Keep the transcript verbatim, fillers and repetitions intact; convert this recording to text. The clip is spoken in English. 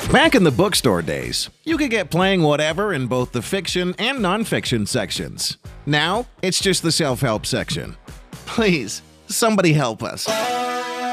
Back in the bookstore days, you could get Playing Whatever in both the fiction and nonfiction sections. Now, it's just the self-help section. Please, somebody help us.